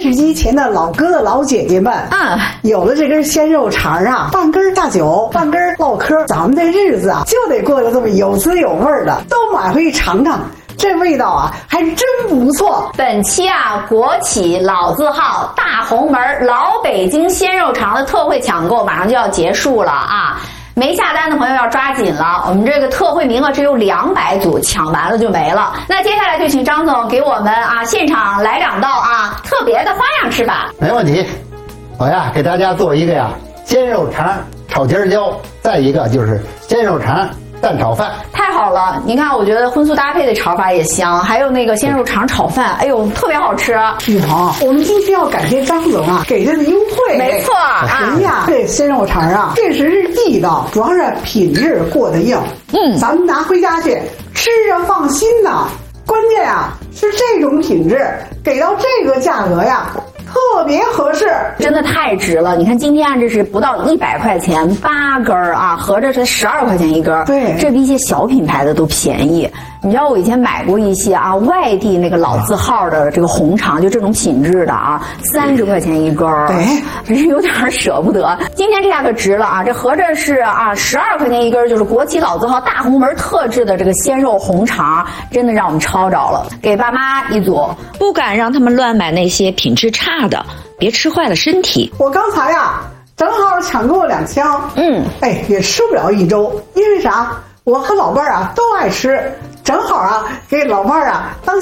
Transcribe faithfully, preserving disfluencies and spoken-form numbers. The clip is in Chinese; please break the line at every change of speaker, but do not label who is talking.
视机前的老哥的老姐姐们，
嗯，
有了这根鲜肉肠啊，半根大酒，半根唠嗑，咱们的日子啊就得过得这么有滋有味的，都买回去尝尝。这味道啊，还真不错。
本期啊，国企老字号大红门老北京鲜肉肠的特惠抢购马上就要结束了啊！没下单的朋友要抓紧了，我们这个特惠名额只有两百组，抢完了就没了。那接下来就请张总给我们啊现场来两道啊特别的花样吃法。
没问题，我呀给大家做一个呀鲜肉肠炒尖椒，再一个就是鲜肉肠蛋炒饭。
太好了，你看，我觉得荤素搭配的炒法也香，还有那个鲜肉肠炒饭，哎呦，特别好吃。
宇鹏，我们今天要感谢张总啊给的优惠。
没错啊，
人家这鲜肉肠啊，确实是地道，主要是品质过得硬。
嗯，
咱们拿回家去吃着放心呐。关键啊是这种品质给到这个价格呀，特别合适，
真的太值了。你看今天啊，这是不到一百块钱八根儿啊，合着是十二块钱一根儿。
对，
这比一些小品牌的都便宜。你知道我以前买过一些啊外地那个老字号的这个红肠，就这种品质的啊，三十块钱一根儿，
对，
真是有点舍不得。今天这下可值了啊！这合着是啊十二块钱一根儿，就是国企老字号大红门特制的这个鲜肉红肠，真的让我们抄着了。给爸妈一组，
不敢让他们乱买那些品质差的，别吃坏了身体。
我刚才呀正好抢购了两箱，
嗯，
哎，也吃不了一周，因为啥？我和老伴儿啊都爱吃，正好啊给老伴儿啊当